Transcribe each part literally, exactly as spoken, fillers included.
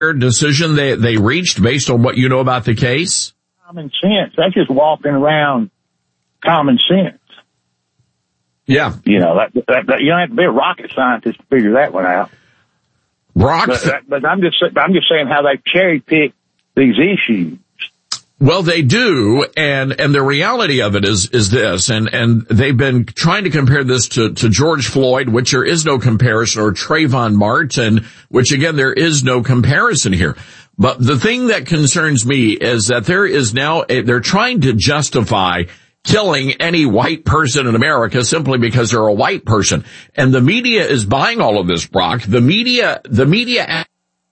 decision they, they reached based on what you know about the case? Common sense. That's just walking around common sense. Yeah. You know, that, that, that, you don't have to be a rocket scientist to figure that one out. Rock. But, but I'm just, I'm just saying how they cherry pick these issues. Well, they do, and, and the reality of it is, is this, and, and they've been trying to compare this to, to George Floyd, which there is no comparison, or Trayvon Martin, which again, there is no comparison here. But the thing that concerns me is that there is now, a, they're trying to justify killing any white person in America simply because they're a white person. And the media is buying all of this, Brock. The media, the media,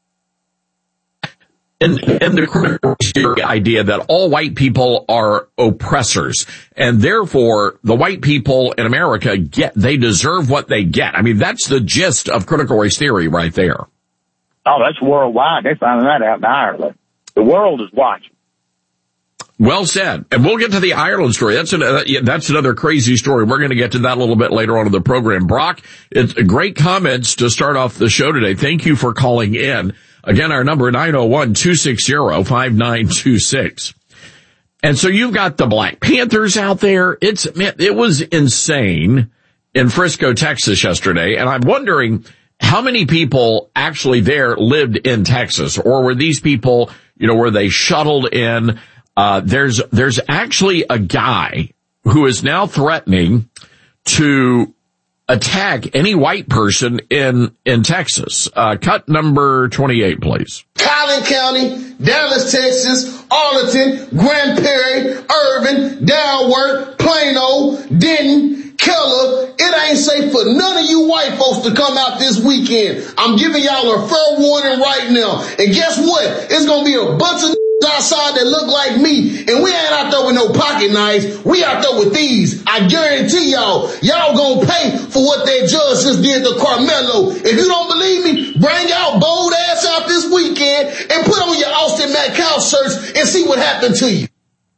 And, and the critical idea that all white people are oppressors, and therefore the white people in America get, they deserve what they get. I mean, that's the gist of critical race theory right there. Oh, that's worldwide. They're finding that out in Ireland. The world is watching. Well said. And we'll get to the Ireland story. That's an, uh, yeah, that's another crazy story. We're going to get to that a little bit later on in the program. Brock, it's great comments to start off the show today. Thank you for calling in. Again, our number nine oh one, two six zero, five nine two six. And so you've got the Black Panthers out there. It's, man, it was insane in Frisco, Texas yesterday. And I'm wondering how many people actually there lived in Texas, or were these people, you know, were they shuttled in? Uh, there's, there's actually a guy who is now threatening to attack any white person in, in Texas. Uh, cut number twenty-eight, please. Collin County, Dallas, Texas, Arlington, Grand Prairie, Irvin, Dalworth, Plano, Denton, Keller. It ain't safe for none of you white folks to come out this weekend. I'm giving y'all a fair warning right now. And guess what? It's gonna be a bunch of outside that look like me, and we ain't out there with no pocket knives. We out there with these. I guarantee y'all, y'all gonna pay for what that judge just did to Carmelo. If you don't believe me, bring y'all bold ass out this weekend and put on your Austin Metcalf shirts and see what happened to you.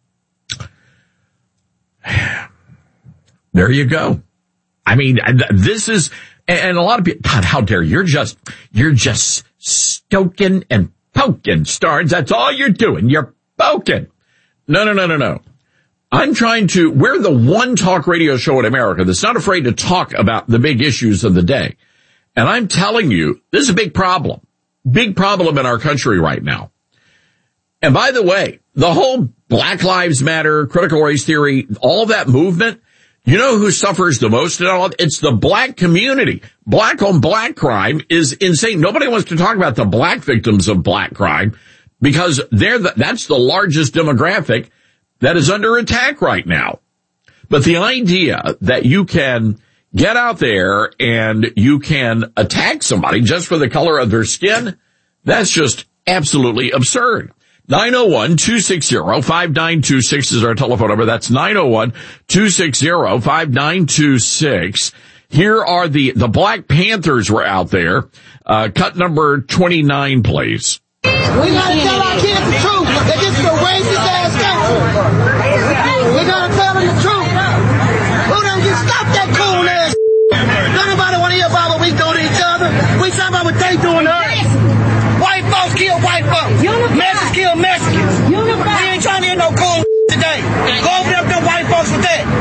There you go. I mean, this is, and a lot of people, God, how dare you? You're just, you're just stoking and poking, Starnes. That's all you're doing. You're poking. No, no, no, no, no. I'm trying to, we're the one talk radio show in America that's not afraid to talk about the big issues of the day. And I'm telling you, this is a big problem. Big problem in our country right now. And by the way, the whole Black Lives Matter, critical race theory, all that movement, you know who suffers the most in all of it? It's the black community. Black on black crime is insane. Nobody wants to talk about the black victims of black crime because they're the, that's the largest demographic that is under attack right now. But the idea that you can get out there and you can attack somebody just for the color of their skin, that's just absolutely absurd. nine oh one, two six zero, five nine two six is our telephone number. That's nine oh one, two six zero, five nine two six. Here are the, the Black Panthers were out there. Uh, cut number twenty-nine, please. We gotta tell our kids the truth, that this is a racist ass country. We gotta tell them the truth. Who done just stop that cool ass? Don't nobody wanna hear about what we do to each other. We talking about what they doing to us. White folks kill white folks. Mexicans kill Mexicans. We ain't trying to hear no cool today. Go over there with them white folks with that.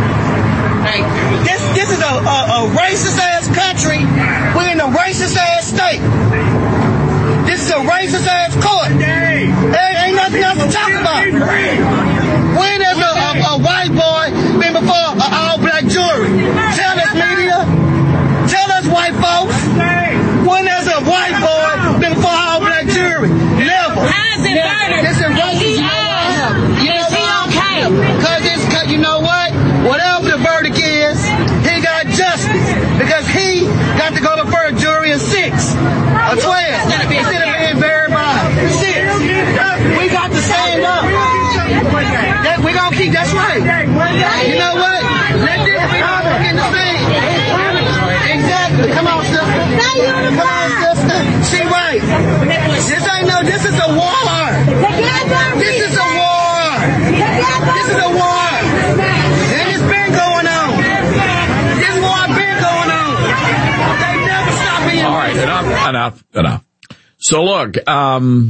This this is a, a, a racist ass country. We're in a racist ass state. This is a racist ass court. There ain't nothing else to talk about. When has a, a, a white boy been before an all black jury? Tell us, media. Tell us, white folks. When has a white boy been before an all black jury? Never. How's it murder? This is racist. You know why? You know why? Because it's, cause you know what? Whatever the verdict is, he got justice. Because he got to go before a jury of six or twelve. Instead of being buried by six. We got to stand up. That, we gonna keep, that's right. You know what? Let this be all in the thing. Exactly. Come on, sister. Come on, sister. See, right. This ain't no, this is a war. This is a war. This is a war. And it's been going on. This war been going on. They never stop being. All right, enough, enough, enough. So look, um,